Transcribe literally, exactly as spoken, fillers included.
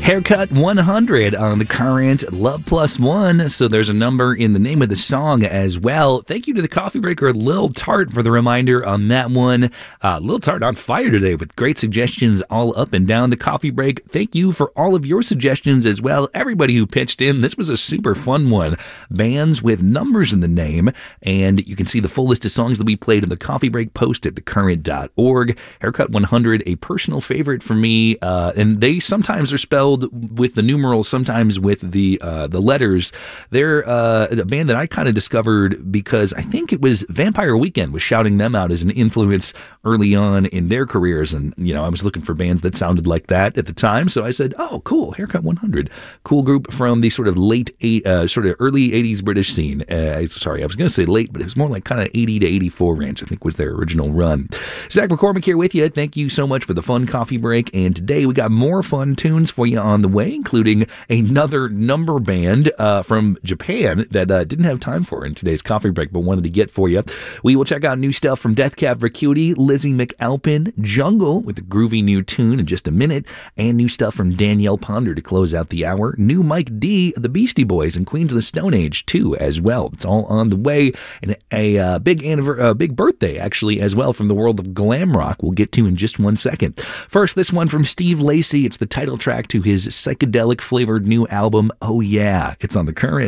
Haircut one hundred on the current Love Plus One. So there's a number in the name of the song as well. Thank you to the Coffee Breaker Lil Tart for the reminder on that one. Uh, Lil Tart on fire today with great suggestions all up and down the coffee break. Thank you for all of your suggestions as well. Everybody who pitched in, this was a super fun one. Bands with numbers in the name. And you can see the full list of songs that we played in the Coffee Break post at the current dot org. Haircut one hundred, a personal favorite for me. Uh, and they sometimes are spelled with the numerals, sometimes with the uh, the letters. They're uh, a band that I kind of discovered because I think it was Vampire Weekend was shouting them out as an influence early on in their careers. And, you know, I was looking for bands that sounded like that at the time. So I said, oh, cool, Haircut one hundred. Cool group from the sort of late, eight, uh, sort of early eighties British scene. Uh, sorry, I was going to say late, but it was more like kind of eighty to eighty-four range, I think was their original run. Zach McCormick here with you. Thank you so much for the fun coffee break. And today we got more fun tunes for you on the way, including another number band uh, from Japan that uh, didn't have time for in today's coffee break, but wanted to get for you. We will check out new stuff from Death Cab for Cutie, Lizzie McAlpin, Jungle with a groovy new tune in just a minute, and new stuff from Danielle Ponder to close out the hour. New Mike D, the Beastie Boys, and Queens of the Stone Age too as well. It's all on the way, and a uh, big anniver- uh, big birthday actually as well from the world of glam rock we'll get to in just one second. First, this one from Steve Lacy. It's the title track to his psychedelic flavored new album, Oh Yeah. It's on the current